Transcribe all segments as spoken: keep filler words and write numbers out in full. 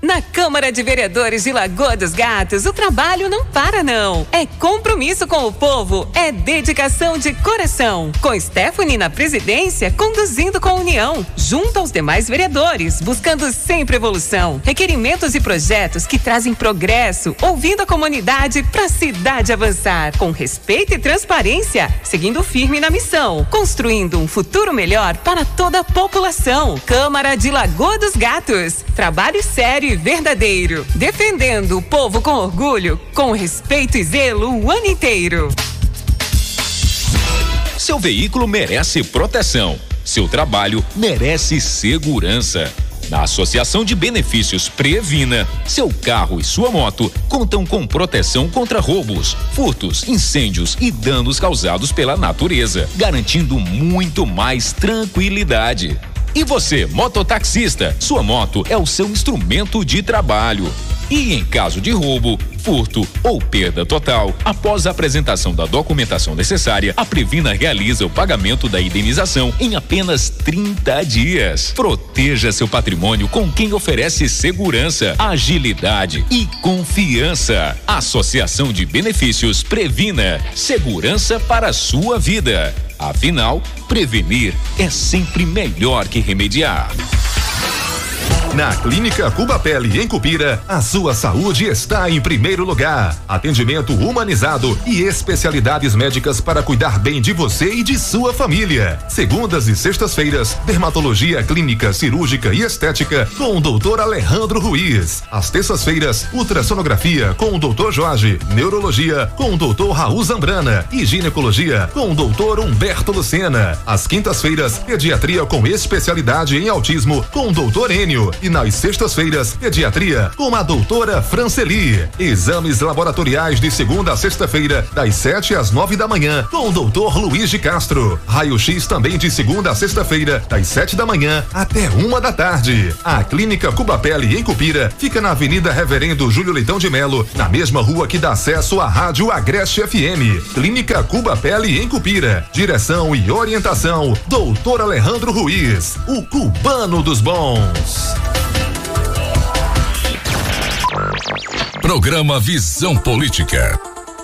Na Câmara de Vereadores de Lagoa dos Gatos, o trabalho não para não. É compromisso com o povo, é dedicação de coração. Com Stephanie na presidência, conduzindo com união, junto aos demais vereadores, buscando sempre evolução. Requerimentos e projetos que trazem progresso, ouvindo a comunidade para a cidade avançar. Com respeito e transparência, seguindo firme na missão, construindo um futuro melhor para toda a população. Câmara de Lagoa dos Gatos, trabalho sério e verdadeiro, defendendo o povo com orgulho, com respeito e zelo o ano inteiro. Seu veículo merece proteção, seu trabalho merece segurança. Na Associação de Benefícios Previna, seu carro e sua moto contam com proteção contra roubos, furtos, incêndios e danos causados pela natureza, garantindo muito mais tranquilidade. E você, mototaxista, sua moto é o seu instrumento de trabalho. E em caso de roubo, furto ou perda total, após a apresentação da documentação necessária, a Previna realiza o pagamento da indenização em apenas trinta dias. Proteja seu patrimônio com quem oferece segurança, agilidade e confiança. Associação de Benefícios Previna, segurança para a sua vida. Afinal, prevenir é sempre melhor que remediar. Na Clínica Cuba Pele, em Cupira, a sua saúde está em primeiro lugar. Atendimento humanizado e especialidades médicas para cuidar bem de você e de sua família. Segundas e sextas-feiras, dermatologia clínica, cirúrgica e estética com o doutor Alejandro Ruiz. Às terças-feiras, ultrassonografia com o doutor Jorge, neurologia com o doutor Raul Zambrana e ginecologia com o doutor Humberto Lucena. Às quintas-feiras, pediatria com especialidade em autismo com o doutor Enio. E nas sextas-feiras, pediatria com a doutora Franceli. Exames laboratoriais de segunda a sexta-feira, das sete às nove da manhã, com o doutor Luiz de Castro. Raio-X também de segunda a sexta-feira, das sete da manhã até uma da tarde. A Clínica Cuba Pele, em Cupira, fica na Avenida Reverendo Júlio Leitão de Melo, na mesma rua que dá acesso à Rádio Agreste F M. Clínica Cuba Pele, em Cupira. Direção e orientação, doutor Alejandro Ruiz, o cubano dos bons. Programa Visão Política.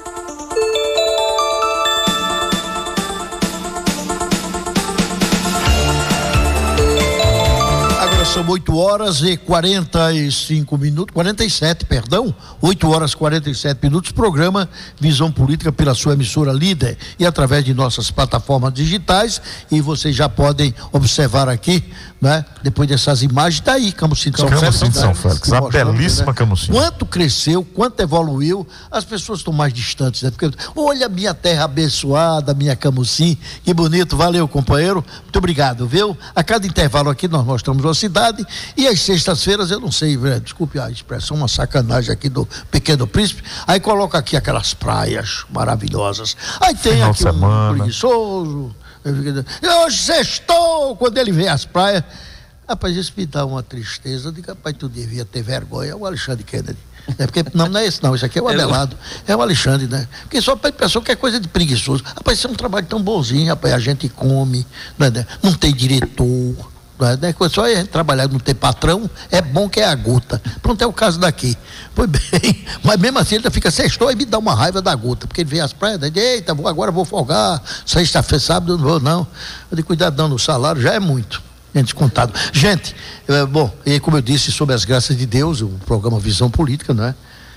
Agora são oito horas e quarenta e cinco minutos, quarenta e sete, perdão, oito horas e quarenta e sete minutos, programa Visão Política pela sua emissora líder e através de nossas plataformas digitais, e vocês já podem observar aqui, né? Depois dessas imagens, tá aí, Camusim de São Félix. Camusim de São Félix, a belíssima, né? Camusim. Quanto cresceu, quanto evoluiu, as pessoas estão mais distantes, né? Porque, olha a minha terra abençoada, minha Camusim, que bonito, valeu, companheiro, muito obrigado, viu? A cada intervalo aqui nós mostramos uma cidade, e às sextas-feiras, eu não sei, velho, desculpe a expressão, uma sacanagem aqui do Pequeno Príncipe, aí coloca aqui aquelas praias maravilhosas, aí tem Final aqui um preguiçoso, hoje sextou, quando ele vê as praias, rapaz, isso me dá uma tristeza. Eu digo, rapaz, tu devia ter vergonha. É o Alexandre Kennedy. É porque, não, não é esse não, isso aqui é o Abelardo, é o Alexandre, né? Porque só a pessoa que é coisa de preguiçoso. Rapaz, isso é um trabalho tão bonzinho, rapaz, a gente come, não, é, não tem diretor, não é, né? Só a gente trabalhar, não ter patrão, é bom que é a gota. Pronto, é o caso daqui. Pois bem, mas mesmo assim ele fica sextou e me dá uma raiva da gota, porque ele vê as praias, né? Eita, vou, agora vou folgar, sexta-feira, sábado, não vou não. Eu digo, cuidado, não, no salário já é muito. Descontado. Gente, é, bom, e como eu disse, sobre as graças de Deus, o programa Visão Política, não é?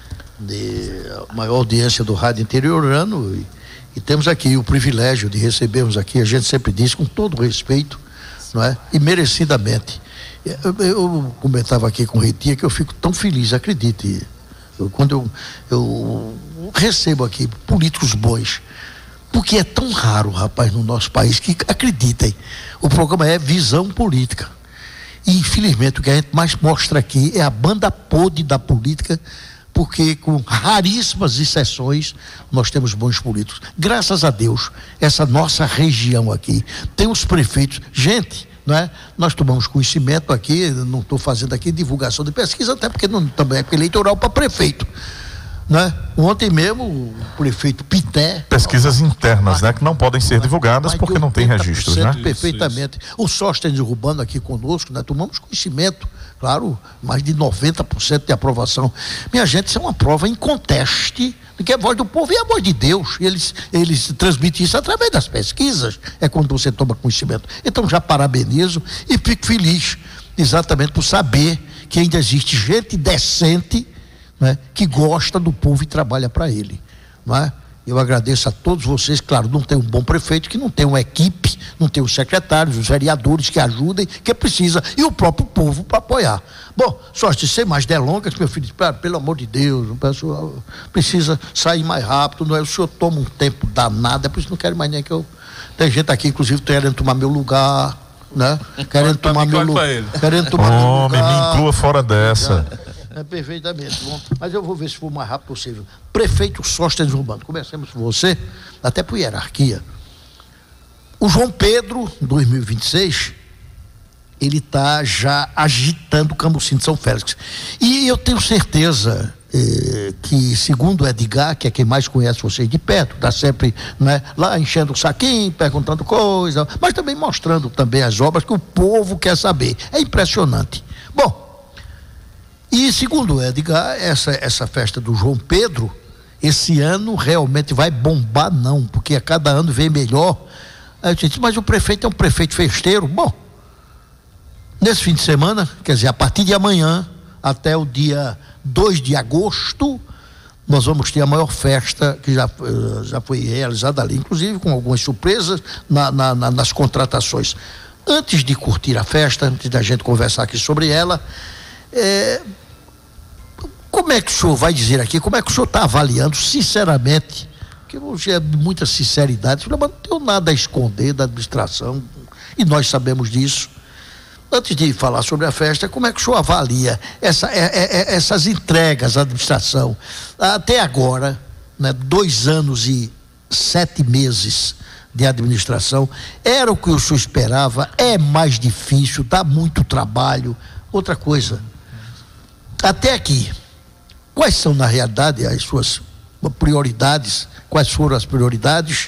De maior audiência do rádio interiorano, e, e temos aqui o privilégio de recebermos aqui, a gente sempre diz, com todo respeito, não é? E merecidamente. Eu, eu comentava aqui com o Reitinha que eu fico tão feliz, acredite, eu, quando eu, eu recebo aqui políticos bons, porque é tão raro, rapaz, no nosso país, que acreditem, o programa é Visão Política. E infelizmente o que a gente mais mostra aqui é a banda podre da política, porque com raríssimas exceções nós temos bons políticos. Graças a Deus, essa nossa região aqui tem os prefeitos, gente, não é? Nós tomamos conhecimento aqui, não estou fazendo aqui divulgação de pesquisa, até porque não, também é eleitoral para prefeito. né? Ontem mesmo o prefeito Pité... Pesquisas internas, né? Que não podem ser divulgadas porque não tem registros, né? Perfeitamente. Isso, isso. O Sóstenes Urbano aqui conosco, né? Tomamos conhecimento, claro, mais de noventa por cento de aprovação. Minha gente, isso é uma prova inconteste de que a voz do povo é a voz de Deus. Eles, eles transmitem isso através das pesquisas, é quando você toma conhecimento. Então já parabenizo e fico feliz exatamente por saber que ainda existe gente decente, né, que gosta do povo e trabalha para ele, não é? Eu agradeço a todos vocês. Claro, não tem um bom prefeito, que não tem uma equipe, não tem os secretários, os vereadores que ajudem, que precisa, e o próprio povo para apoiar. Bom, só sem mais delongas, meu filho, pelo amor de Deus, o pessoal precisa sair mais rápido, não é? O senhor toma um tempo danado, é por isso que não quero mais nem que eu... Tem gente aqui, inclusive, querendo tomar meu lugar, né? Querendo tomar meu lugar. Querendo tomar meu lugar. Homem, me inclua fora dessa. É, perfeitamente. Bom, mas eu vou ver se for o mais rápido possível. Prefeito Sóstenes Urbano, começamos com você, até por hierarquia. O João Pedro, dois mil e vinte e seis, ele está já agitando o Cambuci de São Félix. E eu tenho certeza eh, que, segundo o Edgar, que é quem mais conhece vocês de perto, está sempre, né, lá enchendo o saquinho, perguntando coisa, mas também mostrando também as obras que o povo quer saber. É impressionante. Bom, e segundo o Edgar, essa, essa festa do João Pedro, esse ano realmente vai bombar, não, porque a cada ano vem melhor. Aí eu disse, mas o prefeito é um prefeito festeiro. Bom, nesse fim de semana, quer dizer, a partir de amanhã até o dia dois de agosto, nós vamos ter a maior festa que já, já foi realizada ali, inclusive com algumas surpresas na, na, na, nas contratações. Antes de curtir a festa, antes da gente conversar aqui sobre ela, é, como é que o senhor vai dizer aqui, como é que o senhor está avaliando, sinceramente, que hoje é muita sinceridade, mas não tenho nada a esconder da administração, e nós sabemos disso. Antes de falar sobre a festa, como é que o senhor avalia essa, é, é, essas entregas à administração? Até agora, né, dois anos e sete meses de administração, era o que o senhor esperava? É mais difícil, dá muito trabalho? Outra coisa, até aqui, quais são na realidade as suas prioridades? Quais foram as prioridades?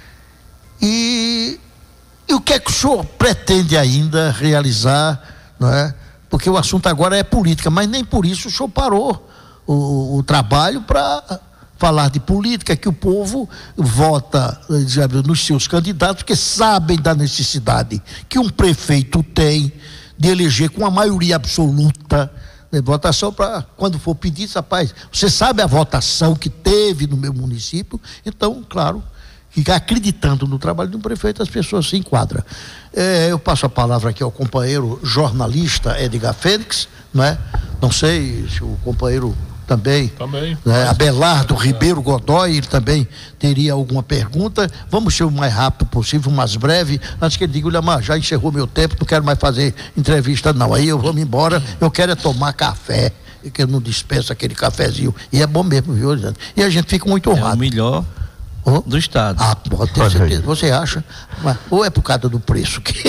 E, e o que é que o senhor pretende ainda realizar, não é? Porque o assunto agora é política, mas nem por isso o senhor parou o, o trabalho para falar de política, que o povo vota nos seus candidatos, porque sabem da necessidade que um prefeito tem de eleger com a maioria absoluta de votação, para quando for pedir, rapaz, você sabe a votação que teve no meu município, então, claro, ficar acreditando no trabalho de um prefeito, as pessoas se enquadram. É, eu passo a palavra aqui ao companheiro jornalista Edgar Fênix, não é? Não sei se o companheiro também, também. Né, Abelardo Ribeiro Godoy, ele também teria alguma pergunta. Vamos ser o mais rápido possível, o mais breve, antes que ele diga, Uliamar, já encerrou meu tempo, não quero mais fazer entrevista não, aí eu vou me embora, eu quero é tomar café, que eu não dispenso aquele cafezinho, e é bom mesmo, viu, Leandro? E a gente fica muito honrado. É o melhor oh? do estado. Ah, pode ter certeza, você acha? Mas, ou é por causa do preço? Que...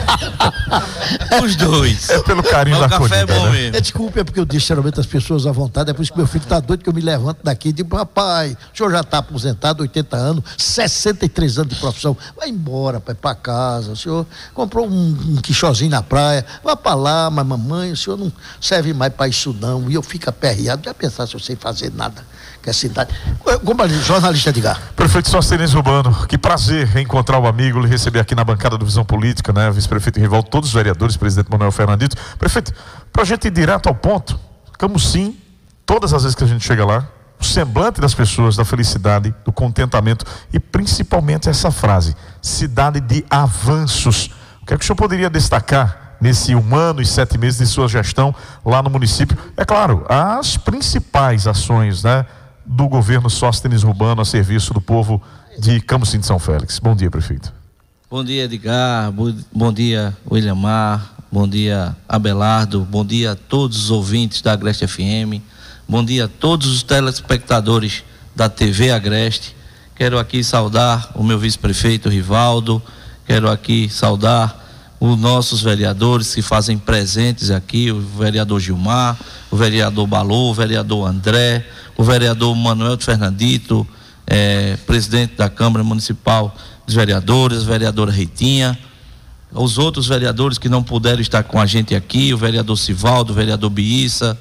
Os dois. É pelo carinho da café é bom né? mesmo. É, desculpe, é porque eu deixo geralmente as pessoas à vontade, é por isso que meu filho está doido, que eu me levanto daqui e digo, rapaz, o senhor já está aposentado, oitenta anos, sessenta e três anos de profissão, vai embora, pai, para casa, o senhor comprou um, um quichozinho na praia, vá para lá, mas mamãe, o senhor não serve mais para isso não, e eu fico aperreado, já pensar se eu sei fazer nada, que a cidade... Como jornalista Edgar. Prefeito Sóstenes Urbano, que prazer reencontrar o amigo, lhe receber aqui na bancada do Visão Política, né? Vice-prefeito Rivaldo, todos os vereadores, presidente Manuel Fernandito. Prefeito, pra gente ir direto ao ponto, Cambuci, todas as vezes que a gente chega lá, o semblante das pessoas, da felicidade, do contentamento e principalmente essa frase, cidade de avanços. O que é que o senhor poderia destacar nesse um ano e sete meses de sua gestão lá no município? É claro, as principais ações, né, do governo Sóstenes Urbano a serviço do povo de Cambuci de São Félix. Bom dia, prefeito. Bom dia, Edgar. Bom dia, Uliamar. Bom dia, Abelardo. Bom dia a todos os ouvintes da Agreste F M. Bom dia a todos os telespectadores da T V Agreste. Quero aqui saudar o meu vice-prefeito Rivaldo. Quero aqui saudar os nossos vereadores que fazem presentes aqui, o vereador Gilmar, o vereador Balô, o vereador André, o vereador Manuel de Fernandito, é, presidente da Câmara Municipal dos Vereadores, a vereadora Reitinha, os outros vereadores que não puderam estar com a gente aqui, o vereador Sivaldo, o vereador Biissa,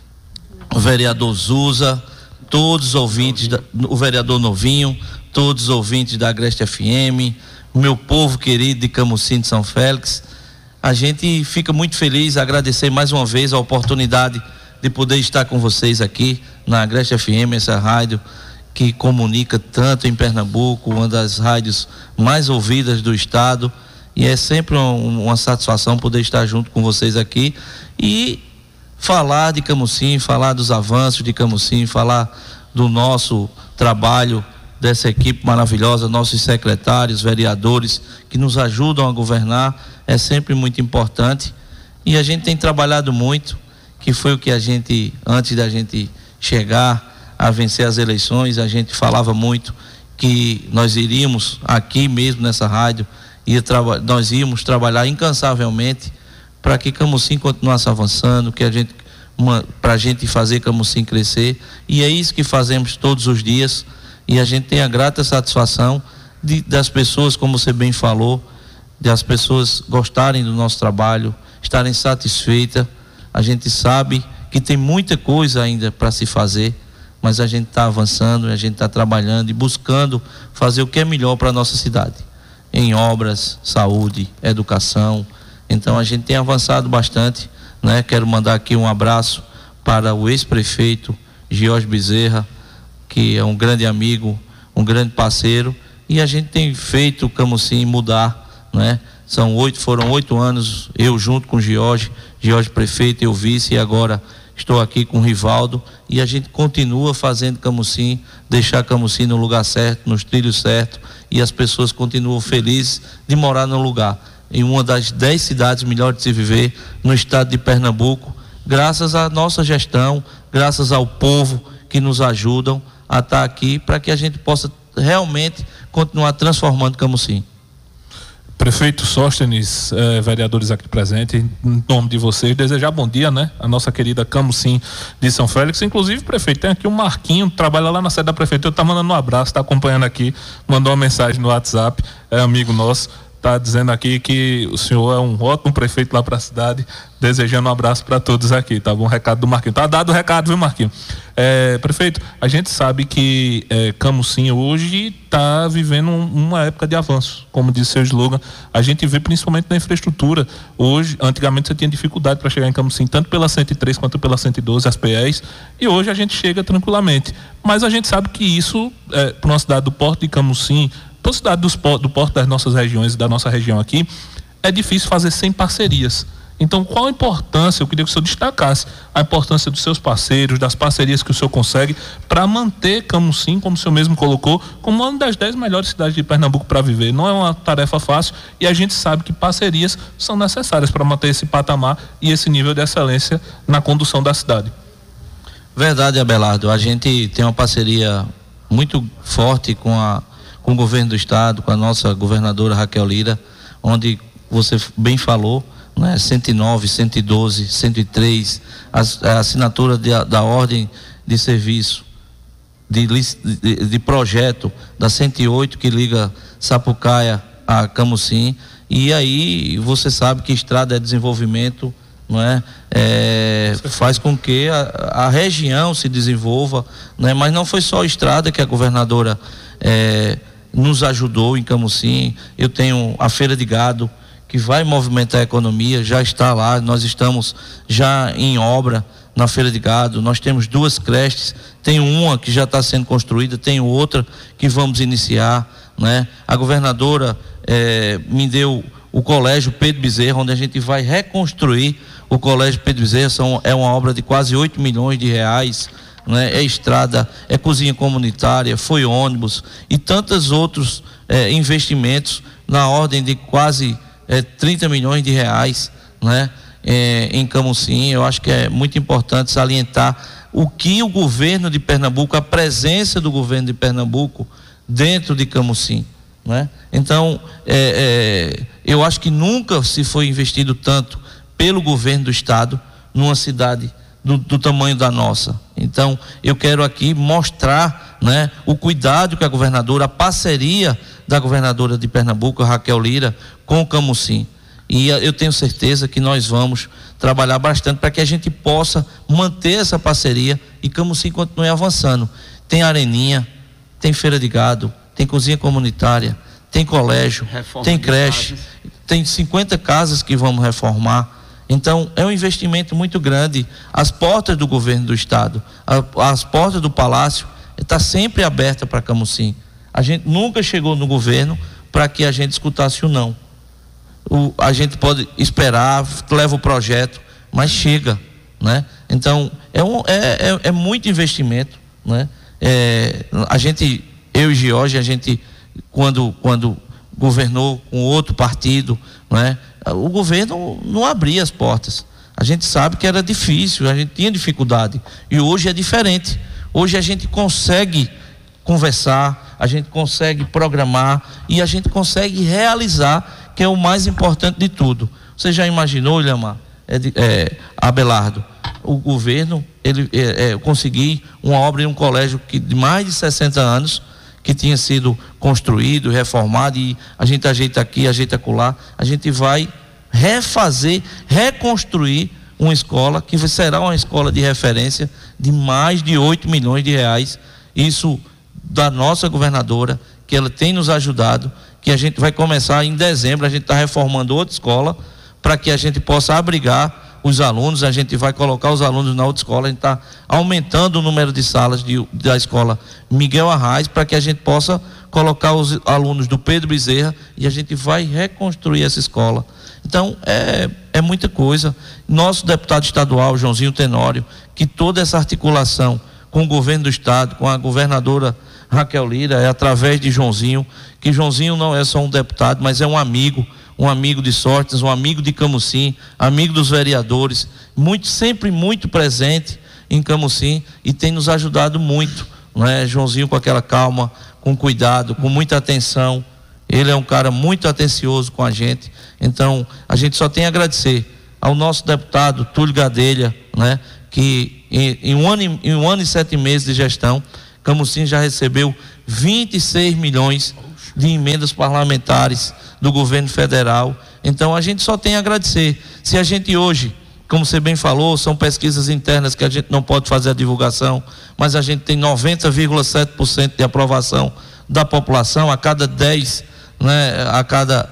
o vereador Zusa, todos os ouvintes, da, o vereador Novinho, todos os ouvintes da Agreste F M, o meu povo querido de Camusim de São Félix. A gente fica muito feliz, agradecer mais uma vez a oportunidade de poder estar com vocês aqui na Agreste F M, essa rádio que comunica tanto em Pernambuco, uma das rádios mais ouvidas do estado, e é sempre uma, uma satisfação poder estar junto com vocês aqui e falar de Camusim, falar dos avanços de Camusim, falar do nosso trabalho, dessa equipe maravilhosa, nossos secretários, vereadores que nos ajudam a governar, é sempre muito importante. E a gente tem trabalhado muito, que foi o que a gente, antes da gente chegar a vencer as eleições, a gente falava muito que nós iríamos aqui mesmo nessa rádio, ia traba- nós íamos trabalhar incansavelmente para que Camusim continuasse avançando, que a gente, para a gente fazer Camusim crescer, e é isso que fazemos todos os dias. E a gente tem a grata satisfação de, das pessoas, como você bem falou, de as pessoas gostarem do nosso trabalho, estarem satisfeitas. A gente sabe que tem muita coisa ainda para se fazer, mas a gente está avançando, a gente está trabalhando e buscando fazer o que é melhor para a nossa cidade, em obras, saúde, educação. Então a gente tem avançado bastante, né? Quero mandar aqui um abraço para o ex-prefeito Jorge Bezerra, que é um grande amigo, um grande parceiro, e a gente tem feito o Camusim mudar, né? São oito, foram oito anos, eu junto com o Jorge, Jorge prefeito, eu vice, e agora estou aqui com o Rivaldo, e a gente continua fazendo Camusim, deixar Camusim no lugar certo, nos trilhos certos, e as pessoas continuam felizes de morar no lugar, em uma das dez cidades melhores de se viver no estado de Pernambuco, graças à nossa gestão, graças ao povo que nos ajudam a estar aqui para que a gente possa realmente continuar transformando Camusim. Prefeito Sóstenes, eh, vereadores aqui presentes, em nome de vocês, desejar bom dia, né? A nossa querida Camusim de São Félix. Inclusive, prefeito, tem aqui o Marquinho, trabalha lá na sede da prefeitura, tá mandando um abraço, tá acompanhando aqui, mandou uma mensagem no WhatsApp, é amigo nosso, tá dizendo aqui que o senhor é um ótimo prefeito lá para a cidade, desejando um abraço para todos aqui, tá bom? Recado do Marquinho, tá dado o recado, viu, Marquinho? É, prefeito, a gente sabe que é, Camusim hoje está vivendo um, uma época de avanço, como disse seu slogan. A gente vê principalmente na infraestrutura. Hoje, antigamente você tinha dificuldade para chegar em Camusim, tanto pela cento e três quanto pela cento e doze, as P Es, e hoje a gente chega tranquilamente. Mas a gente sabe que isso, é, para uma cidade do porto de Camusim, toda cidade dos, do porto das nossas regiões, da nossa região aqui, é difícil fazer sem parcerias. Então, qual a importância, eu queria que o senhor destacasse a importância dos seus parceiros, das parcerias que o senhor consegue para manter Camusim, como o senhor mesmo colocou, como uma das dez melhores cidades de Pernambuco para viver. Não é uma tarefa fácil e a gente sabe que parcerias são necessárias para manter esse patamar e esse nível de excelência na condução da cidade. Verdade, Abelardo. A gente tem uma parceria muito forte com, a, com o governo do estado, com a nossa governadora Raquel Lira, onde você bem falou, né, cento e nove, cento e doze, cento e três, a, a assinatura de, da ordem de serviço, de, de, de projeto da cento e oito que liga Sapucaia a Camusim, e aí você sabe que estrada é desenvolvimento, não é? É, faz com que a, a região se desenvolva, né? Mas não foi só a estrada que a governadora é, nos ajudou em Camusim. Eu tenho a feira de gado, que vai movimentar a economia, já está lá, nós estamos já em obra na feira de gado, nós temos duas creches, tem uma que já está sendo construída, tem outra que vamos iniciar, né? A governadora eh, me deu o colégio Pedro Bezerra, onde a gente vai reconstruir o colégio Pedro Bezerra, são, é uma obra de quase oito milhões de reais, né? É estrada, é cozinha comunitária, foi ônibus e tantos outros eh, investimentos na ordem de quase É, trinta milhões de reais, né, é, em Camusim. Eu acho que é muito importante salientar o que o governo de Pernambuco, a presença do governo de Pernambuco dentro de Camusim, né? Então, é, é, eu acho que nunca se foi investido tanto pelo governo do estado numa cidade do, do tamanho da nossa. Então, eu quero aqui mostrar, né, o cuidado que a governadora, a parceria da governadora de Pernambuco, Raquel Lira, com o Camusim. E eu tenho certeza que nós vamos trabalhar bastante para que a gente possa manter essa parceria e Camusim continue avançando. Tem areninha, tem feira de gado, tem cozinha comunitária, tem colégio, reforma, tem creche, tem cinquenta casas que vamos reformar. Então, é um investimento muito grande. As portas do governo do estado, as portas do palácio, está sempre aberta para Camusim. A gente nunca chegou no governo para que a gente escutasse o não. O, a gente pode esperar, leva o projeto, mas chega, né? Então, é, um, é, é, é muito investimento, né? É, a gente, eu e Jorge, a gente, quando, quando governou com outro partido, né? O governo não abria as portas. A gente sabe que era difícil, a gente tinha dificuldade. E hoje é diferente. Hoje a gente consegue conversar, a gente consegue programar e a gente consegue realizar, que é o mais importante de tudo. Você já imaginou, Ilhamar, é, é, Abelardo, o governo, ele é, é, conseguir uma obra em um colégio que, de mais de sessenta anos, que tinha sido construído, reformado, e a gente ajeita aqui, ajeita acolá, a gente vai refazer, reconstruir uma escola que será uma escola de referência de mais de oito milhões de reais, isso da nossa governadora, que ela tem nos ajudado, que a gente vai começar em dezembro, a gente está reformando outra escola, para que a gente possa abrigar os alunos, a gente vai colocar os alunos na outra escola, a gente está aumentando o número de salas de, da escola Miguel Arraes, para que a gente possa colocar os alunos do Pedro Bezerra, e a gente vai reconstruir essa escola. Então, é, é muita coisa. Nosso deputado estadual, Joãozinho Tenório, que toda essa articulação com o governo do estado, com a governadora Raquel Lira, é através de Joãozinho, que Joãozinho não é só um deputado, mas é um amigo, um amigo de Sóstenes, um amigo de Camusim, amigo dos vereadores, muito, sempre muito presente em Camusim, e tem nos ajudado muito, não é? Joãozinho com aquela calma, com cuidado, com muita atenção. Ele é um cara muito atencioso com a gente. Então, a gente só tem a agradecer ao nosso deputado Túlio Gadelha, né, que em, em, um ano, em um ano e sete meses de gestão, Camusim já recebeu vinte e seis milhões de emendas parlamentares do governo federal. Então, a gente só tem a agradecer. Se a gente hoje, como você bem falou, são pesquisas internas que a gente não pode fazer a divulgação, mas a gente tem noventa vírgula sete por cento de aprovação da população. A cada dez, né, a cada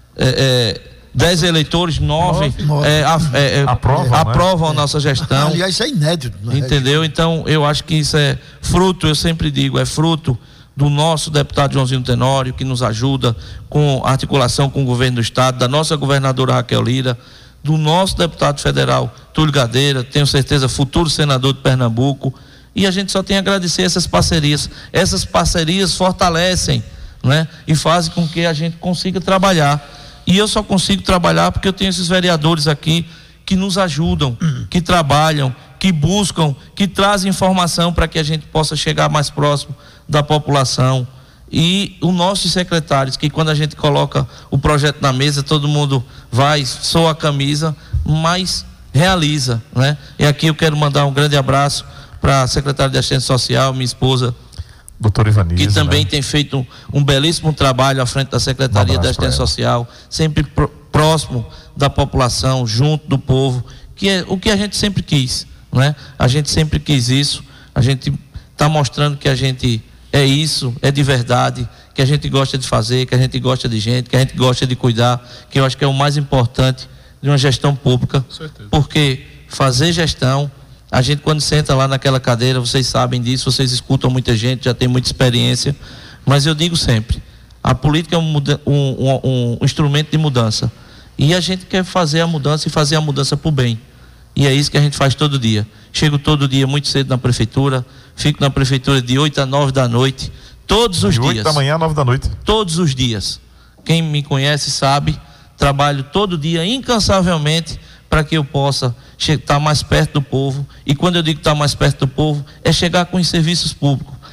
é, é, dez eleitores, nove é, é, é, aprovam, aprovam né? a nossa gestão. Aliás, isso é inédito. Né? Entendeu? Então, eu acho que isso é fruto, eu sempre digo, é fruto do nosso deputado Joãozinho Tenório, que nos ajuda com a articulação com o governo do estado, da nossa governadora Raquel Lira, do nosso deputado federal Túlio Gadelha, tenho certeza, futuro senador de Pernambuco, e a gente só tem a agradecer essas parcerias. Essas parcerias fortalecem, né, e fazem com que a gente consiga trabalhar. E eu só consigo trabalhar porque eu tenho esses vereadores aqui que nos ajudam, que trabalham, que buscam, que trazem informação para que a gente possa chegar mais próximo da população. E os nossos secretários, que quando a gente coloca o projeto na mesa, todo mundo vai, soa a camisa, mas realiza, né? E aqui eu quero mandar um grande abraço para a secretária de Assistência Social, minha esposa, doutora Ivanise, que também né? tem feito um, um belíssimo trabalho à frente da Secretaria um de Assistência Social, sempre pro, próximo da população, junto do povo, que é o que a gente sempre quis, né? A gente sempre quis isso, a gente está mostrando que a gente é isso, é de verdade, que a gente gosta de fazer, que a gente gosta de gente, que a gente gosta de cuidar, que eu acho que é o mais importante de uma gestão pública, porque fazer gestão, a gente quando senta lá naquela cadeira, vocês sabem disso, vocês escutam muita gente, já tem muita experiência, mas eu digo sempre, a política é um, um, um, um instrumento de mudança, e a gente quer fazer a mudança e fazer a mudança por bem, e é isso que a gente faz todo dia. Chego todo dia muito cedo na prefeitura, fico na prefeitura de oito a nove da noite, todos os dias. oito da manhã a nove da noite. Todos os dias. Quem me conhece sabe, trabalho todo dia incansavelmente para que eu possa estar mais perto do povo. E quando eu digo estar mais perto do povo, é chegar com os serviços públicos,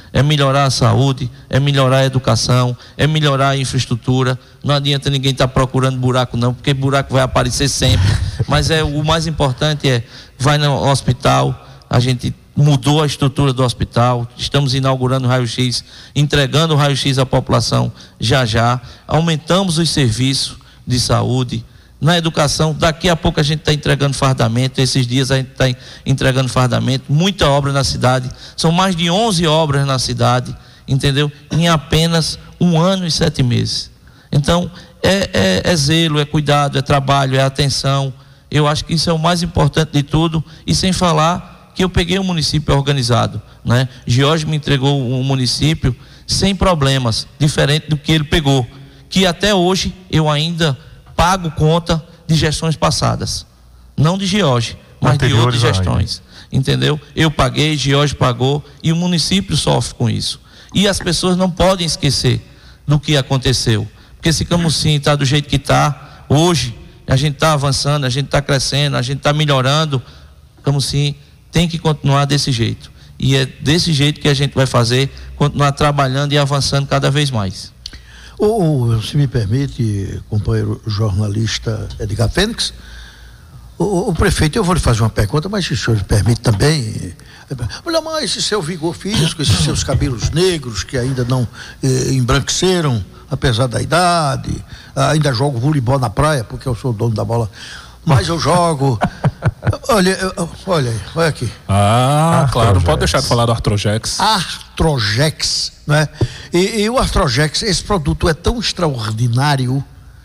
É melhorar a saúde, é melhorar a educação, é melhorar a infraestrutura. Não adianta ninguém estar procurando buraco não, porque buraco vai aparecer sempre. Mas é, o mais importante é, vai no hospital, a gente mudou a estrutura do hospital, estamos inaugurando o raio-x, entregando o raio-x à população já já, aumentamos os serviços de saúde. Na educação, daqui a pouco a gente está entregando fardamento, esses dias a gente está entregando fardamento, muita obra na cidade, são mais de onze obras na cidade, entendeu? Em apenas um ano e sete meses. Então, é, é, é zelo, é cuidado, é trabalho, é atenção. Eu acho que isso é o mais importante de tudo, e sem falar que eu peguei um município organizado, né? Jorge me entregou um município sem problemas, diferente do que ele pegou, que até hoje eu ainda pago conta de gestões passadas, não de Jorge, mas de outras gestões, entendeu? Eu paguei, Jorge pagou, e o município sofre com isso. E as pessoas não podem esquecer do que aconteceu, porque esse Camusim está do jeito que está hoje, a gente está avançando, a gente está crescendo, a gente está melhorando. Camusim tem que continuar desse jeito, e é desse jeito que a gente vai fazer, continuar trabalhando e avançando cada vez mais. Ou, se me permite, companheiro jornalista Edgar Fênix, o, o prefeito, eu vou lhe fazer uma pergunta, mas se o senhor me permite também. Olha, mas esse seu vigor físico, esses seus cabelos negros que ainda não eh, embranqueceram, apesar da idade, ainda jogo voleibol na praia, porque eu sou o dono da bola, mas eu jogo. Olha, olha aí, olha aqui. Ah, Artrojex. Claro, não pode deixar de falar do Artrojex. Artrojex, né? E, e o Artrojex, esse produto é tão extraordinário,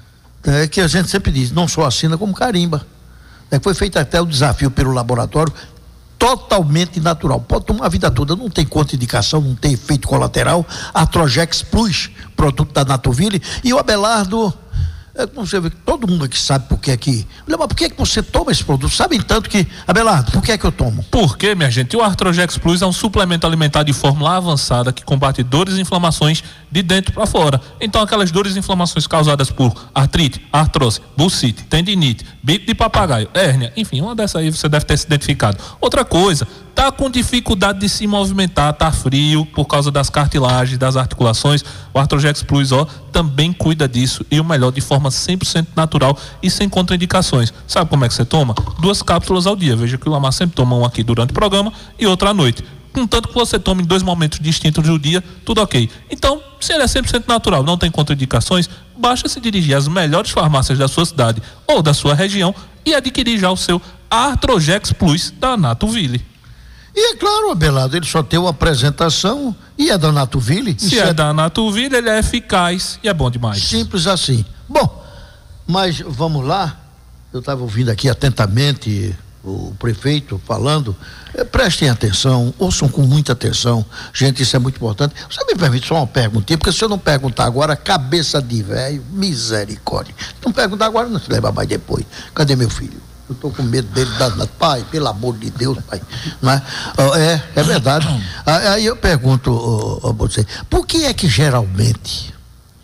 né, que a gente sempre diz, não só assina como carimba. É, foi feito até o desafio pelo laboratório, totalmente natural. Pode tomar a vida toda, não tem contraindicação, não tem efeito colateral. Artrojex Plus, produto da Natoville. E o Abelardo, é, como você vê, todo mundo aqui sabe por que é que. Mas por que é que você toma esse produto? Sabem tanto que, Abelardo, por que é que eu tomo? Por quê, minha gente? O Artrojex Plus é um suplemento alimentar de fórmula avançada que combate dores e inflamações de dentro para fora. Então, aquelas dores e inflamações causadas por artrite, artrose, bursite, tendinite, bico de papagaio, hérnia, enfim, uma dessas aí você deve ter se identificado. Outra coisa, tá com dificuldade de se movimentar, tá frio por causa das cartilagens, das articulações, o Artrojex Plus, ó, também cuida disso, e o melhor, de forma cem por cento natural e sem contraindicações. Sabe como é que você toma? Duas cápsulas ao dia. Veja que o Lamar sempre toma um aqui durante o programa e outra à noite. Contanto que você tome em dois momentos distintos do dia, tudo ok. Então, se ele é cem por cento natural, não tem contraindicações, basta se dirigir às melhores farmácias da sua cidade ou da sua região e adquirir já o seu Artrojex Plus da Natoville. E é claro, Abelardo, ele só tem uma apresentação e é da Natoville. Se é, é da Natoville, ele é eficaz e é bom demais. Simples assim. Bom, mas vamos lá. Eu estava ouvindo aqui atentamente o prefeito falando. É, prestem atenção, ouçam com muita atenção. Gente, isso é muito importante. Você me permite só uma perguntinha, porque se eu não perguntar agora, cabeça de velho, misericórdia. Não perguntar agora, não se leva mais depois. Cadê meu filho? Eu estou com medo dele, danado. Pai, pelo amor de Deus, pai. Não é? É, é verdade. Aí eu pergunto a você, por que é que geralmente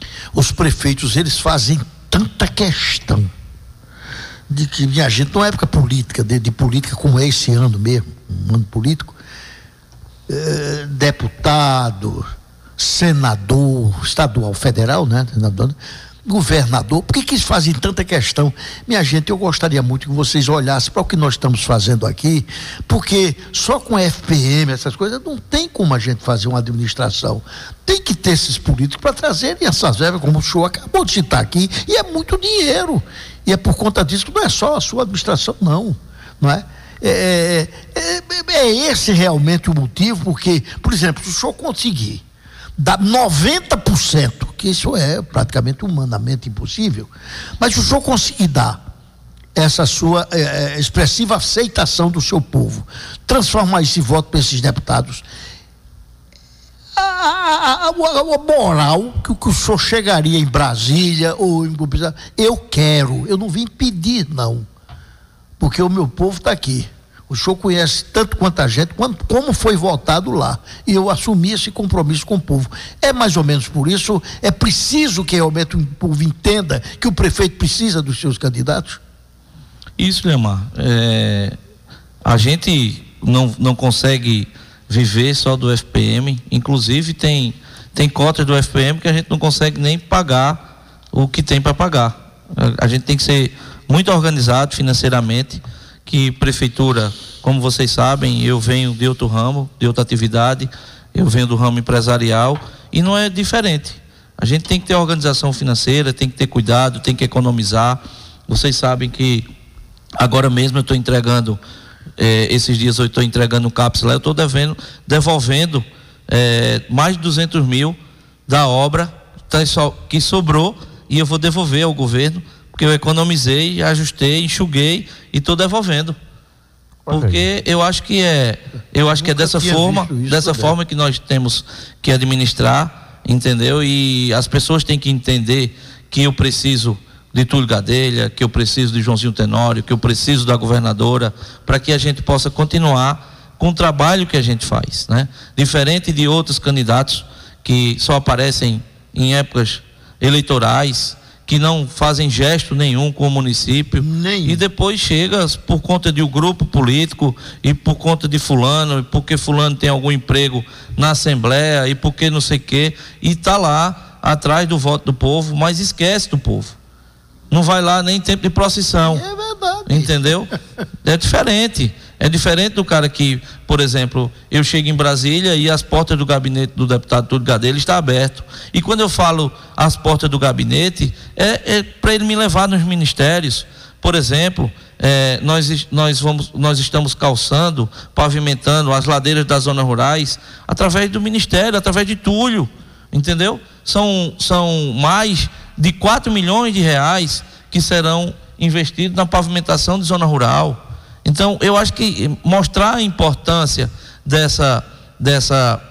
os prefeitos, eles fazem tanta questão de que, minha gente, numa época política, de, de política como é esse ano mesmo, um ano político, é, deputado, senador, estadual, federal, né? Senador, governador, por que que eles fazem tanta questão? Minha gente, eu gostaria muito que vocês olhassem para o que nós estamos fazendo aqui, porque só com F P M, essas coisas, não tem como a gente fazer uma administração. Tem que ter esses políticos para trazerem essas verbas, como o senhor acabou de citar aqui, e é muito dinheiro. E é por conta disso que não é só a sua administração, não. Não é? É, é, é esse realmente o motivo, porque, por exemplo, se o senhor conseguir dá noventa por cento, que isso é praticamente humanamente impossível, mas se o senhor conseguir dar essa sua é, expressiva aceitação do seu povo, transformar esse voto para esses deputados, a, a, a, a moral que, que o senhor chegaria em Brasília ou em eu quero, eu não vim pedir não, porque o meu povo está aqui. O senhor conhece tanto quanto a gente, quanto, como foi votado lá. E eu assumi esse compromisso com o povo. É mais ou menos por isso, é preciso que realmente o povo entenda que o prefeito precisa dos seus candidatos? Isso, Lemar. É, a gente não, não consegue viver só do F P M. Inclusive tem, tem cotas do F P M que a gente não consegue nem pagar o que tem para pagar. A, a gente tem que ser muito organizado financeiramente, que prefeitura, como vocês sabem, eu venho de outro ramo, de outra atividade, eu venho do ramo empresarial e não é diferente. A gente tem que ter organização financeira, tem que ter cuidado, tem que economizar. Vocês sabem que agora mesmo eu estou entregando, eh, esses dias eu estou entregando o CAPS lá, eu estou devendo, devolvendo eh, mais de duzentos mil da obra que sobrou e eu vou devolver ao governo, porque eu economizei, ajustei, enxuguei e estou devolvendo. Porque eu acho que é, eu acho que é dessa forma, dessa forma que nós temos que administrar, entendeu? E as pessoas têm que entender que eu preciso de Túlio Gadelha, que eu preciso de Joãozinho Tenório, que eu preciso da governadora, para que a gente possa continuar com o trabalho que a gente faz, né? Diferente de outros candidatos que só aparecem em épocas eleitorais, que não fazem gesto nenhum com o município, nem. E depois chega por conta de um grupo político e por conta de fulano, e porque fulano tem algum emprego na Assembleia e porque não sei o quê, e está lá atrás do voto do povo, mas esquece do povo. Não vai lá nem em tempo de procissão. É verdade. Entendeu? É diferente. É diferente do cara que, por exemplo, eu chego em Brasília e as portas do gabinete do deputado Túlio Gadelha está aberto. E quando eu falo as portas do gabinete, é, é para ele me levar nos ministérios. Por exemplo, é, nós, nós, vamos, nós estamos calçando, pavimentando as ladeiras das zonas rurais através do ministério, através de Túlio. Entendeu? São, são mais de quatro milhões de reais que serão investidos na pavimentação de zona rural. Então, eu acho que mostrar a importância dessa, dessa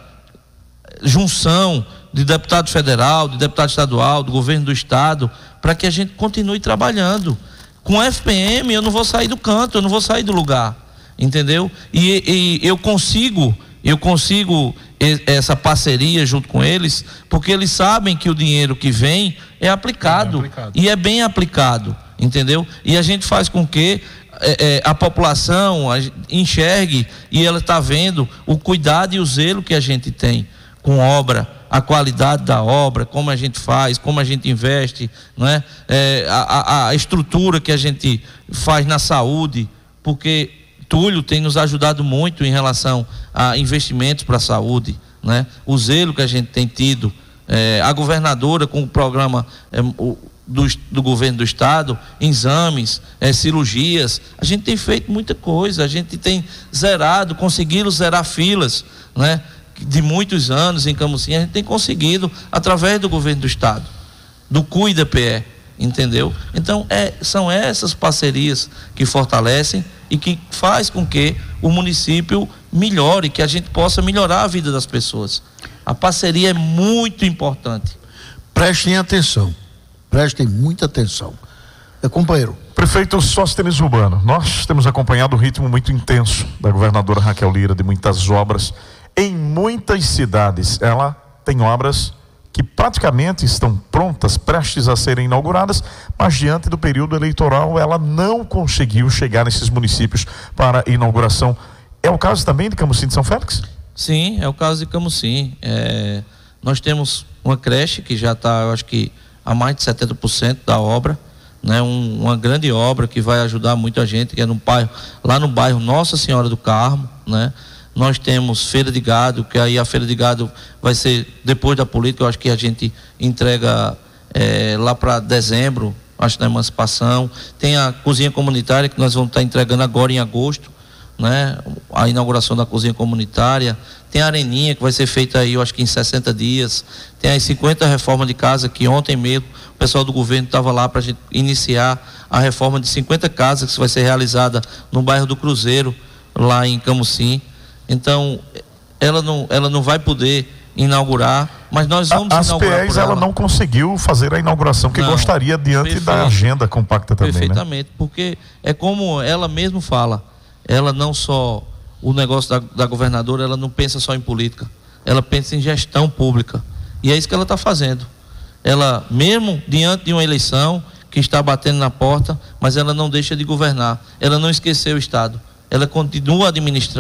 junção de deputado federal, de deputado estadual, do governo do estado, para que a gente continue trabalhando. Com F P M eu não vou sair do canto, eu não vou sair do lugar, entendeu? E, e eu consigo, eu consigo essa parceria junto com eles, porque eles sabem que o dinheiro que vem é aplicado, é aplicado. E é bem aplicado, entendeu? E a gente faz com que É, é, a população a, enxergue e ela está vendo o cuidado e o zelo que a gente tem com obra, a qualidade da obra, como a gente faz, como a gente investe, não é? É, a, a estrutura que a gente faz na saúde, porque Túlio tem nos ajudado muito em relação a investimentos para a saúde, né? O zelo que a gente tem tido, é, a governadora com o programa é, o, Do, do governo do estado, exames, é, cirurgias, a gente tem feito muita coisa, a gente tem zerado, conseguido zerar filas, né, de muitos anos em Camusim, a gente tem conseguido através do governo do estado, do C U I D P E, entendeu? Então é, são essas parcerias que fortalecem e que faz com que o município melhore, que a gente possa melhorar a vida das pessoas. A parceria é muito importante. Prestem atenção. Prestem muita atenção. É, companheiro. Prefeito Sóstenes Urbano, nós temos acompanhado o ritmo muito intenso da governadora Raquel Lira, de muitas obras. Em muitas cidades, ela tem obras que praticamente estão prontas, prestes a serem inauguradas, mas diante do período eleitoral, ela não conseguiu chegar nesses municípios para inauguração. É o caso também de Camusim de São Félix? Sim, é o caso de Camusim. É, nós temos uma creche que já está, eu acho que, a mais de setenta por cento da obra, né? Um, uma grande obra que vai ajudar muita gente, que é no bairro, lá no bairro Nossa Senhora do Carmo, né? Nós temos Feira de Gado, que aí a Feira de Gado vai ser depois da política, eu acho que a gente entrega é, lá para dezembro, acho que na emancipação. Tem a cozinha comunitária que nós vamos estar entregando agora em agosto, né? A inauguração da cozinha comunitária. Tem a areninha que vai ser feita aí, eu acho que em sessenta dias. Tem as cinquenta reformas de casa que ontem mesmo o pessoal do governo estava lá para a gente iniciar a reforma de cinquenta casas que vai ser realizada no bairro do Cruzeiro, lá em Camusim. Então, ela não, ela não vai poder inaugurar, mas nós vamos As inaugurar. As P Es ela não conseguiu fazer a inauguração que não, gostaria diante perfeito, da agenda compacta também, perfeitamente, né? Porque é como ela mesmo fala, ela não só, o negócio da, da governadora, ela não pensa só em política, ela pensa em gestão pública, e é isso que ela está fazendo. Ela, mesmo diante de uma eleição que está batendo na porta, mas ela não deixa de governar, ela não esqueceu o Estado, ela continua administrando,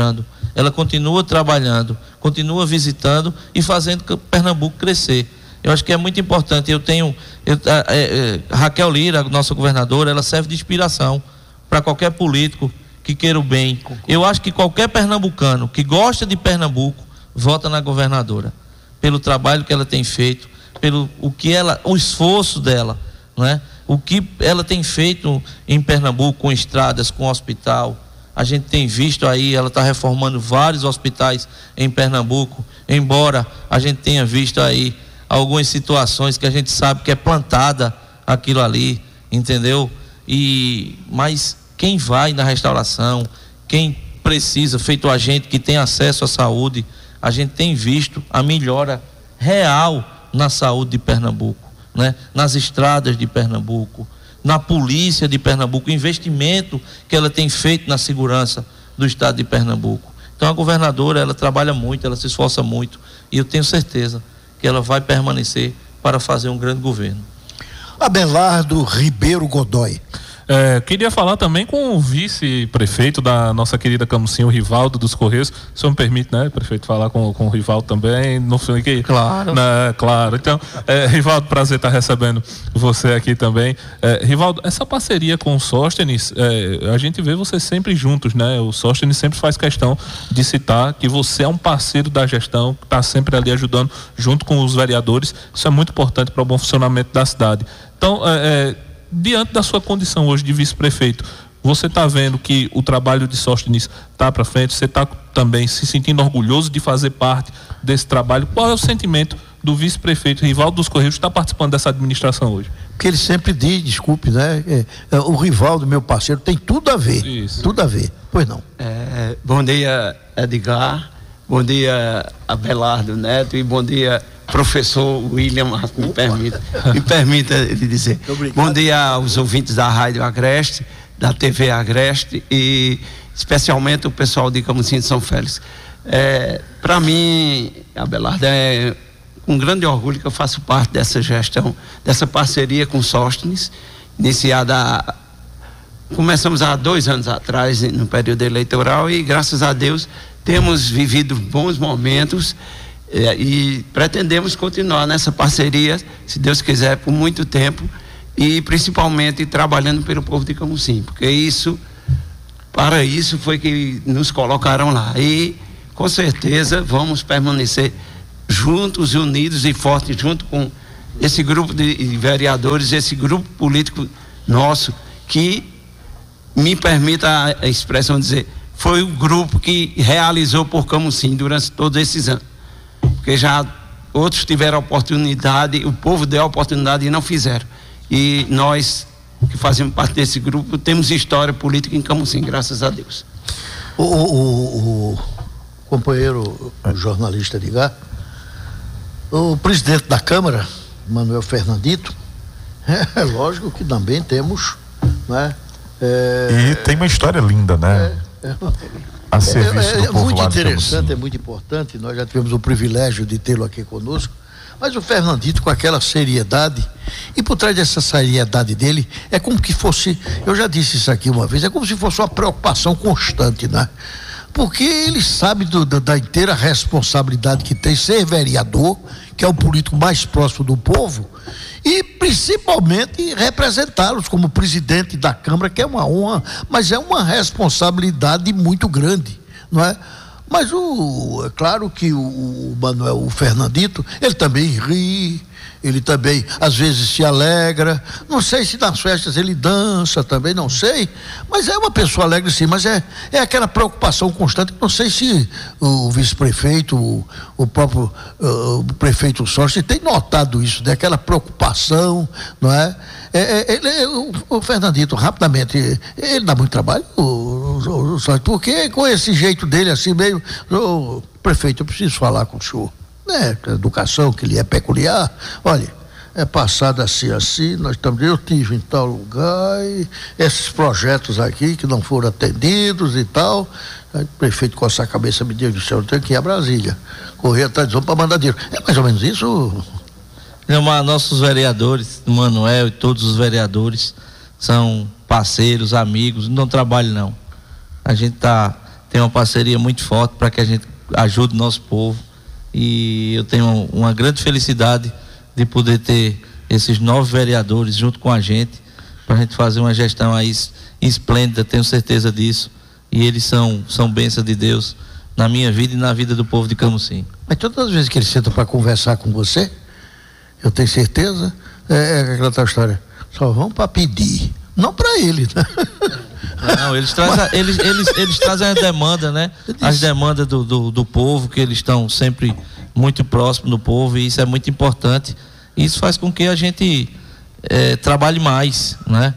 ela continua trabalhando, continua visitando e fazendo Pernambuco crescer. Eu acho que é muito importante. Eu tenho eu, é, é, Raquel Lira, nossa governadora, ela serve de inspiração para qualquer político que queira o bem. Eu acho que qualquer pernambucano que gosta de Pernambuco vota na governadora pelo trabalho que ela tem feito, pelo o que ela, o esforço dela, não é? O que ela tem feito em Pernambuco com estradas, com hospital. A gente tem visto aí, ela está reformando vários hospitais em Pernambuco, embora a gente tenha visto aí algumas situações que a gente sabe que é plantada aquilo ali, entendeu? E, mas quem vai na restauração, quem precisa, feito a gente que tem acesso à saúde, a gente tem visto a melhora real na saúde de Pernambuco, né? Nas estradas de Pernambuco, na polícia de Pernambuco, o investimento que ela tem feito na segurança do estado de Pernambuco. Então a governadora, ela trabalha muito, ela se esforça muito, e eu tenho certeza que ela vai permanecer para fazer um grande governo. Abelardo Ribeiro Godoy. É, queria falar também com o vice-prefeito da nossa querida Camusim, o Rivaldo dos Correios. O senhor me permite, né, prefeito, falar com, com o Rivaldo também? Não fiquei... Claro. Né, claro. Então, é, Rivaldo, prazer estar recebendo você aqui também. É, Rivaldo, essa parceria com o Sóstenes, é, a gente vê vocês sempre juntos, né? O Sóstenes sempre faz questão de citar que você é um parceiro da gestão, que está sempre ali ajudando junto com os vereadores. Isso é muito importante para o bom funcionamento da cidade. Então, é, é diante da sua condição hoje de vice-prefeito, você está vendo que o trabalho de Sóstenes está para frente, você está também se sentindo orgulhoso de fazer parte desse trabalho. Qual é o sentimento do vice-prefeito Rivaldo dos Correios que está participando dessa administração hoje? Porque ele sempre diz, desculpe, né? É, é, o Rivaldo, meu parceiro, tem tudo a ver. Isso. Tudo a ver. Pois não. É, bom dia, Edgar. Bom dia, Abelardo Neto. E bom dia, professor William, me permita, me permita ele dizer. Bom dia aos ouvintes da Rádio Agreste, da T V Agreste e especialmente o pessoal de Camusim de São Félix. É, para mim, Abelardo, é um grande orgulho que eu faço parte dessa gestão, dessa parceria com Sóstenes, iniciada, começamos há dois anos atrás, no período eleitoral, e graças a Deus temos vivido bons momentos. É, e pretendemos continuar nessa parceria, se Deus quiser, por muito tempo, e principalmente trabalhando pelo povo de Camusim, porque isso, para isso foi que nos colocaram lá, e com certeza vamos permanecer juntos, unidos e fortes, junto com esse grupo de vereadores, esse grupo político nosso, que me permita a expressão dizer, foi o grupo que realizou por Camusim durante todos esses anos. Porque já outros tiveram a oportunidade, o povo deu a oportunidade e não fizeram. E nós, que fazemos parte desse grupo, temos história política em Camusim, graças a Deus. O, o, o companheiro o jornalista Edgar, o presidente da Câmara, Manuel Fernandito, é lógico que também temos, né? É, e tem uma história linda, né? É, é, a serviço é, é, do povo muito lá interessante, é muito importante. Nós já tivemos o privilégio de tê-lo aqui conosco, mas o Fernandito, com aquela seriedade, e por trás dessa seriedade dele, é como que fosse, eu já disse isso aqui uma vez, é como se fosse uma preocupação constante, né? Porque ele sabe do, da, da inteira responsabilidade que tem ser vereador, que é o político mais próximo do povo, e principalmente representá-los como presidente da Câmara, que é uma honra, mas é uma responsabilidade muito grande, não é? Mas o, é claro que o, o Manuel, o Fernandito, ele também ri, ele também às vezes se alegra, não sei se nas festas ele dança também, não sei, mas é uma pessoa alegre sim, mas é, é aquela preocupação constante, não sei se o vice-prefeito, o, o próprio uh, o prefeito Sóstenes tem notado isso, né? Aquela preocupação, não é? É, é, ele, é o, o Fernandito, rapidamente, ele dá muito trabalho, o, o, o, porque com esse jeito dele assim meio, o prefeito, eu preciso falar com o senhor. É, a educação que lhe é peculiar, olha, é passado assim, assim, nós estamos, eu tive em tal lugar, e esses projetos aqui que não foram atendidos e tal, aí o prefeito com essa cabeça me deu do céu, eu tenho que ir a Brasília, correr atrás de para mandar dinheiro. É mais ou menos isso? Não, nossos vereadores, o Manuel e todos os vereadores são parceiros, amigos, não trabalham não. A gente está tem uma parceria muito forte para que a gente ajude o nosso povo, e eu tenho uma grande felicidade de poder ter esses nove vereadores junto com a gente, para a gente fazer uma gestão aí esplêndida, tenho certeza disso, e eles são, são bênçãos de Deus na minha vida e na vida do povo de Camusim. Mas todas as vezes que eles sentam para conversar com você, eu tenho certeza, é, é aquela tal história, só vão para pedir, não para ele, né? Não, eles trazem, a, eles, eles, eles trazem as demandas, né? As demandas do, do, do povo, que eles estão sempre muito próximos do povo, e isso é muito importante. Isso faz com que a gente é, trabalhe mais, né?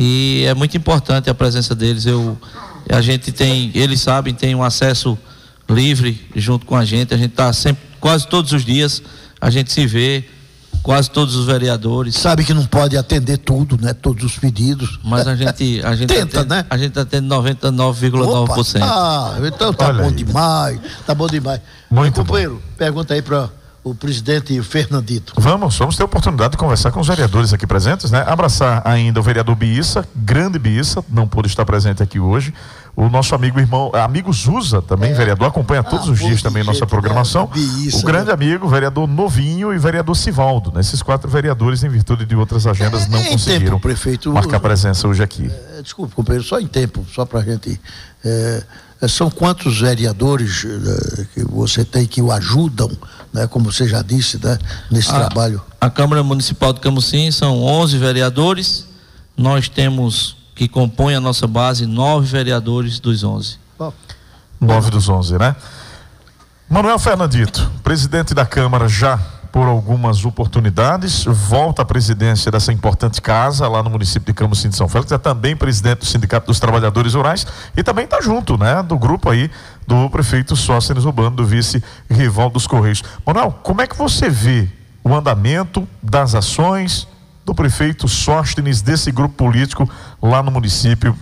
E é muito importante a presença deles. Eu, a gente tem, eles sabem, tem um acesso livre junto com a gente. A gente está sempre, quase todos os dias, a gente se vê. Quase todos os vereadores. Sabe que não pode atender tudo, né? Todos os pedidos. Mas a gente, a gente tenta, atende, né? A gente atende noventa e nove vírgula nove por cento. Ah, então tá Olha bom aí. demais. Tá bom demais. Muito Meu companheiro, bom. Pergunta aí para o presidente Fernandito. Vamos, vamos ter a oportunidade de conversar com os vereadores aqui presentes, né? Abraçar ainda o vereador Biissa, grande Biissa, não pôde estar presente aqui hoje. O nosso amigo irmão, amigo Zusa também, é. vereador, acompanha todos ah, os dias também nossa programação. Né? Biissa, o grande né? amigo, vereador Novinho e vereador Sivaldo, né? Esses quatro vereadores, em virtude de outras agendas, é, não é conseguiram tempo, prefeito, marcar presença hoje aqui. É, desculpe, companheiro, só em tempo, só pra gente... É, são quantos vereadores é, que você tem que o ajudam, né? Como você já disse, né? Nesse a, trabalho? A Câmara Municipal de Camusim são onze vereadores, nós temos... que compõe a nossa base, nove vereadores dos onze. Oh. Nove dos onze, né? Manuel Fernandito, presidente da Câmara já por algumas oportunidades, volta à presidência dessa importante casa lá no município de Camusim de São Félix, é também presidente do Sindicato dos Trabalhadores Rurais e também está junto, né? Do grupo aí do prefeito Sóstenes Urbano, do vice Rivaldo dos Correios. Manuel, como é que você vê o andamento das ações do prefeito Sóstenes, desse grupo político lá no município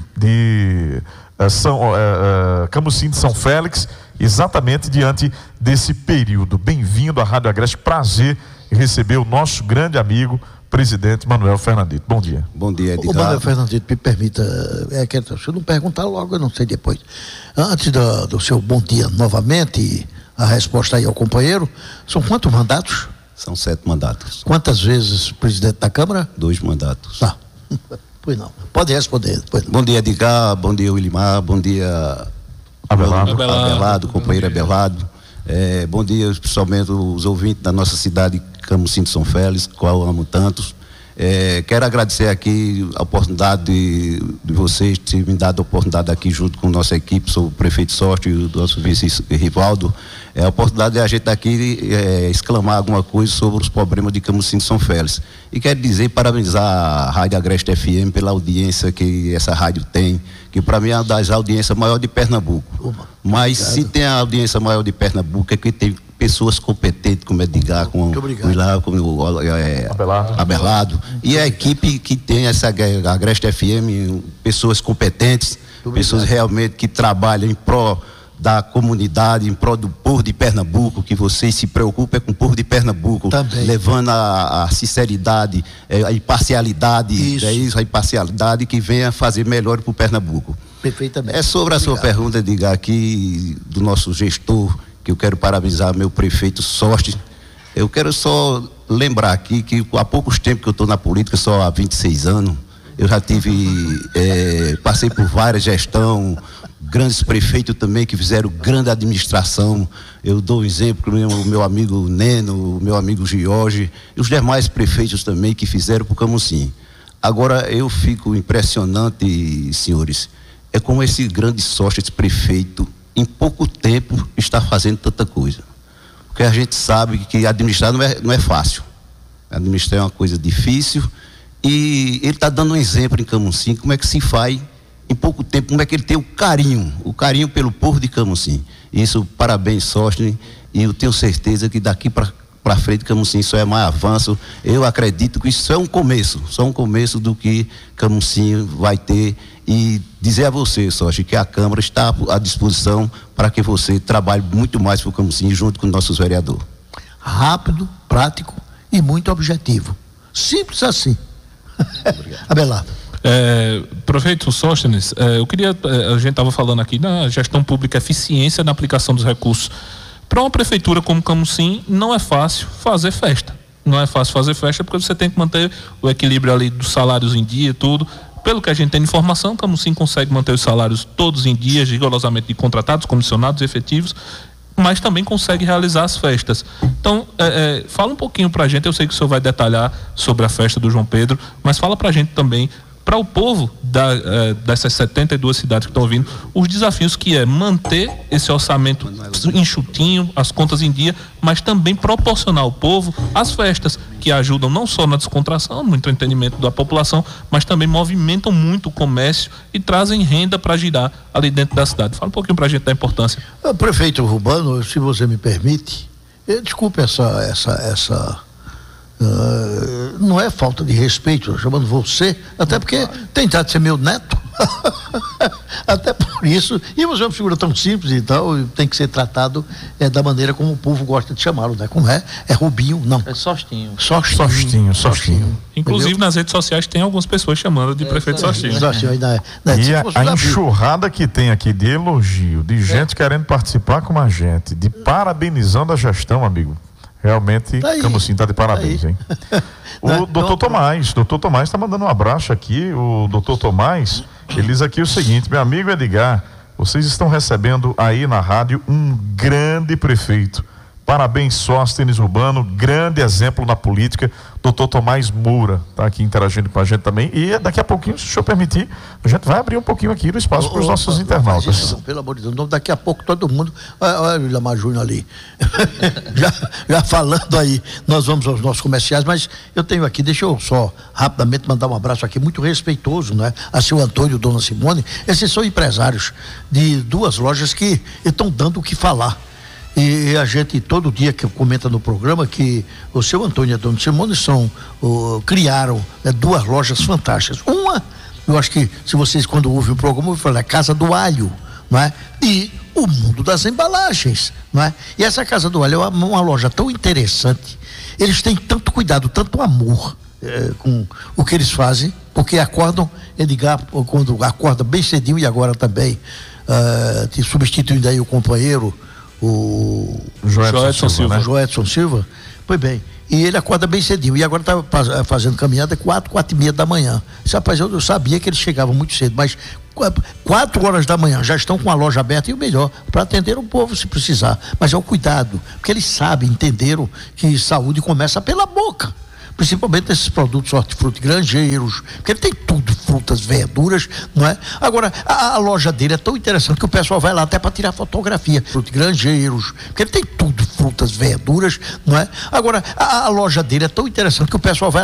de uh, São, uh, uh, Camusim de São Félix, exatamente diante desse período? Bem-vindo à Rádio Agreste, prazer em receber o nosso grande amigo, presidente Manuel Fernandito. Bom dia. Bom dia, Edgar. O Manuel Fernandito, me permita, é, que, se eu não perguntar logo, eu não sei depois. Antes do, do seu bom dia novamente, a resposta aí ao companheiro, são quantos mandatos? São sete mandatos. Quantas vezes presidente da Câmara? Dois mandatos. Tá. Pois não. Pode responder. Pois não. Bom dia, Edgar. Bom dia, Willimar. Bom dia, Abelardo. Abelardo, Abelardo companheiro Abelardo. É, bom dia, principalmente os ouvintes da nossa cidade, Camusim de São Félix, qual eu amo tantos. É, quero agradecer aqui a oportunidade de, de vocês terem me dado a oportunidade aqui junto com nossa equipe, sou o prefeito Sorte e o nosso vice Rivaldo. É a oportunidade de a gente aqui é, exclamar alguma coisa sobre os problemas de Camusim de São Félix. E quero dizer, parabenizar a Rádio Agreste F M pela audiência que essa rádio tem, que para mim é uma das audiências maiores de Pernambuco. Opa, Mas obrigado. Se tem a audiência maior de Pernambuco é que tem pessoas competentes como Edgar, com o Ilar, como o é, Abelardo. Abelardo. E a equipe que tem essa Agreste F M, pessoas competentes, pessoas realmente que trabalham em pró da comunidade, em prol do povo de Pernambuco, que vocês se preocupem com o povo de Pernambuco, também, levando a, a sinceridade, a imparcialidade, isso. É isso, a imparcialidade que venha fazer melhor para o Pernambuco. Perfeitamente. É sobre a Obrigado. Sua pergunta, diga aqui, do nosso gestor, que eu quero parabenizar meu prefeito Sorte. Eu quero só lembrar aqui que há poucos tempos que eu estou na política, só há vinte e seis anos, eu já tive, é, passei por várias gestões, grandes prefeitos também que fizeram grande administração. Eu dou um exemplo, o meu amigo Neno, o meu amigo Jorge, e os demais prefeitos também que fizeram para o Camusim. Agora, eu fico impressionante, senhores, é como esse grande sócio, esse prefeito, em pouco tempo está fazendo tanta coisa. Porque a gente sabe que administrar não é, não é fácil. Administrar é uma coisa difícil e ele está dando um exemplo em Camusim, como é que se faz em pouco tempo, como é que ele tem o carinho, o carinho pelo povo de Camusim. Isso, parabéns, Sóstenes, e eu tenho certeza que daqui para para frente Camusim só é mais avanço. Eu acredito que isso é um começo, só um começo do que Camusim vai ter. E dizer a você, Sócio, que a Câmara está à disposição para que você trabalhe muito mais para o Camusim junto com nossos vereadores. Rápido, prático e muito objetivo. Simples assim. Abelardo. É, prefeito Sóstenes, é, eu queria, a gente estava falando aqui na gestão pública, eficiência na aplicação dos recursos. Para uma prefeitura como Camusim, não é fácil fazer festa. Não é fácil fazer festa porque você tem que manter o equilíbrio ali dos salários em dia e tudo. Pelo que a gente tem de informação, Camusim consegue manter os salários todos em dia, rigorosamente de contratados, comissionados, efetivos, mas também consegue realizar as festas. Então, é, é, fala um pouquinho para a gente, eu sei que o senhor vai detalhar sobre a festa do João Pedro, mas fala para a gente também, para o povo da, é, dessas setenta e duas cidades que estão vindo, os desafios que é manter esse orçamento enxutinho, as contas em dia, mas também proporcionar ao povo as festas, que ajudam não só na descontração, no entretenimento da população, mas também movimentam muito o comércio e trazem renda para girar ali dentro da cidade. Fala um pouquinho para a gente da importância. Prefeito Rubano, se você me permite, desculpe essa... essa, essa... Uh, não é falta de respeito, chamando você, até porque tem de ser meu neto, até por isso, e você é uma figura tão simples e tal, tem que ser tratado é, da maneira como o povo gosta de chamá-lo, né? Como é? É Rubinho, não. É Sostinho. Sostinho. Sostinho, Sostinho. Inclusive, entendeu? Nas redes sociais tem algumas pessoas chamando de é, prefeito Sostinho. Sostinho ainda é, né? E a, a enxurrada que tem aqui de elogio, de gente é. querendo participar com a gente, de parabenizando a gestão, amigo. Realmente, tá Camusim está de parabéns, tá hein? O né? doutor Tomás, doutor Tomás está mandando um abraço aqui. O doutor Tomás, ele diz aqui o seguinte: meu amigo Edgar, vocês estão recebendo aí na rádio um grande prefeito. Parabéns, Sóstenes Urbano, grande exemplo na política. doutor Tomás Moura está aqui interagindo com a gente também. E daqui a pouquinho, se o senhor permitir, a gente vai abrir um pouquinho aqui no espaço para os nossos oh, internautas. Isso, não, pelo amor de Deus, não, daqui a pouco todo mundo. Olha o Ilamar Júnior ali. já, já falando aí, nós vamos aos nossos comerciais, mas eu tenho aqui, deixa eu só rapidamente mandar um abraço aqui, muito respeitoso, né? A seu Antônio e Dona Simone. Esses são empresários de duas lojas que estão dando o que falar. E a gente, todo dia que comenta no programa que o seu Antônio e a Dona Simone são, uh, criaram né, duas lojas fantásticas. Uma, eu acho que se vocês quando ouvem o programa, eu falo, é Casa do Alho, não é? E o mundo das embalagens, não é? E essa Casa do Alho é uma, uma loja tão interessante, eles têm tanto cuidado, tanto amor é, com o que eles fazem, porque acordam, Edgar, quando acorda bem cedinho e agora também, uh, substituindo aí o companheiro, o Joedson Silva, né? Joedson Silva, pois bem, e ele acorda bem cedinho, e agora está fazendo caminhada quatro, quatro e meia da manhã. Esse rapaz, eu, eu sabia que eles chegavam muito cedo, mas quatro horas da manhã já estão com a loja aberta, e o melhor, para atender o povo se precisar, mas é o cuidado, porque eles sabem, entenderam que saúde começa pela boca, principalmente esses produtos hortifruti grangeiros, porque ele tem tudo, frutas, verduras, não é? Agora, a, a loja dele é tão interessante que o pessoal vai lá até para tirar fotografia, frutos grangeiros, porque ele tem tudo, frutas, verduras, não é? Agora, a, a loja dele é tão interessante que o pessoal vai